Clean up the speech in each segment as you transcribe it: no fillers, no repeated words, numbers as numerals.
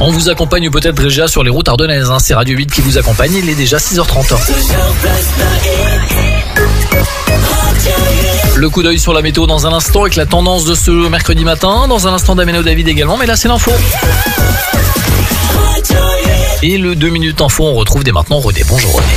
On vous accompagne peut-être déjà sur les routes ardennaises, c'est Radio 8 qui vous accompagne, il est déjà 6h30. Le coup d'œil sur la météo dans un instant avec la tendance de ce mercredi matin, dans un instant d'Ameno David également, mais là c'est l'info. Et le 2 minutes info, on retrouve dès maintenant René. Bonjour René.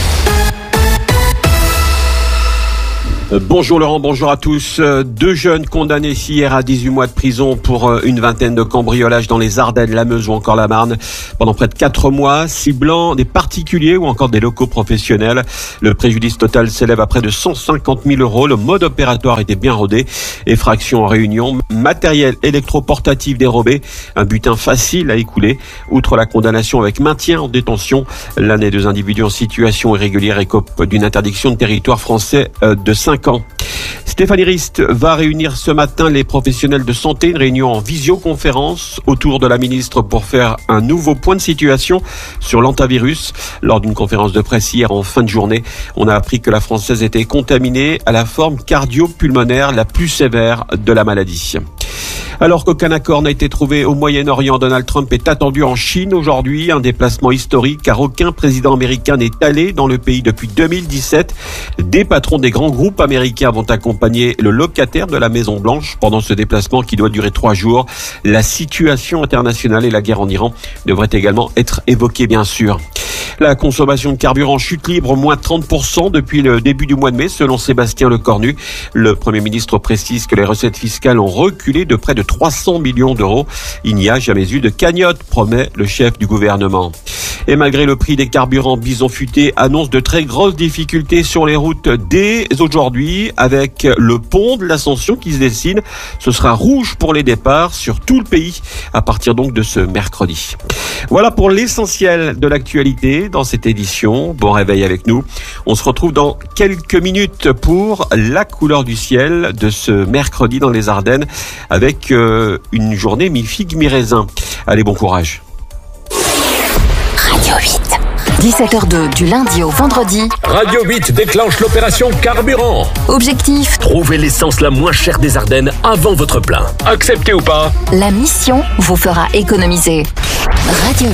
Bonjour Laurent, bonjour à tous. 2 jeunes condamnés hier à 18 mois de prison pour une vingtaine de cambriolages dans les Ardennes, la Meuse ou encore la Marne pendant près de 4 mois, ciblant des particuliers ou encore des locaux professionnels. Le préjudice total s'élève à près de 150 000 €. Le mode opératoire était bien rodé. Effraction en réunion, matériel électroportatif dérobé, un butin facile à écouler. Outre la condamnation avec maintien en détention, l'un des 2 individus en situation irrégulière écope d'une interdiction de territoire français de 5 ans. Stéphanie Rist va réunir ce matin les professionnels de santé, une réunion en visioconférence autour de la ministre pour faire un nouveau point de situation sur l'hantavirus. Lors d'une conférence de presse hier en fin de journée, on a appris que la Française était contaminée à la forme cardio-pulmonaire la plus sévère de la maladie. Alors qu'aucun accord n'a été trouvé au Moyen-Orient, Donald Trump est attendu en Chine aujourd'hui, un déplacement historique car aucun président américain n'est allé dans le pays depuis 2017. Des patrons des grands groupes américains vont accompagner le locataire de la Maison-Blanche pendant ce déplacement qui doit durer 3 jours. La situation internationale et la guerre en Iran devraient également être évoquées bien sûr. La consommation de carburant chute libre, moins 30% depuis le début du mois de mai, selon Sébastien Lecornu. Le Premier ministre précise que les recettes fiscales ont reculé de près de 300 millions €. Il n'y a jamais eu de cagnotte, promet le chef du gouvernement. Et malgré le prix des carburants, Bison Futé annonce de très grosses difficultés sur les routes dès aujourd'hui avec le pont de l'Ascension qui se dessine. Ce sera rouge pour les départs sur tout le pays à partir donc de ce mercredi. Voilà pour l'essentiel de l'actualité dans cette édition. Bon réveil avec nous. On se retrouve dans quelques minutes pour la couleur du ciel de ce mercredi dans les Ardennes avec une journée mi-figue, mi-raisin. Allez, bon courage. Radio 8. 17h02 du lundi au vendredi. Radio 8 déclenche l'opération Carburant. Objectif : Trouvez l'essence la moins chère des Ardennes avant votre plein. Acceptez ou pas ? La mission vous fera économiser. Radio 8.